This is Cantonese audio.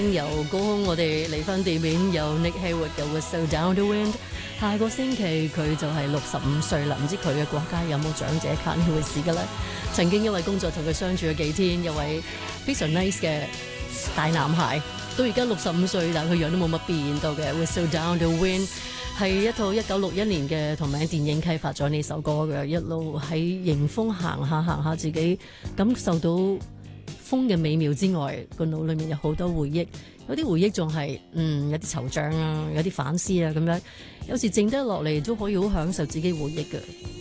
由高空我哋離婚地面有 Nick Haywood 嘅 Whistle Down the Wind， 下個星期佢就係65歲啦，唔知佢嘅國家有冇長者卡呢回事嘅咧？曾經因為工作同佢相處咗幾天，有位非常 nice 嘅大男孩，到而家65歲，但係佢樣都冇乜變到嘅。Whistle Down the Wind 係一套1961年嘅同名電影啟發咗呢首歌嘅，一路喺迎風行下，自己感受到風嘅美妙之外，個腦裏面有好多回憶，有啲回憶仲係有啲惆悵啊，有啲反思啊咁樣，有時靜得落嚟都可以好享受自己回憶嘅。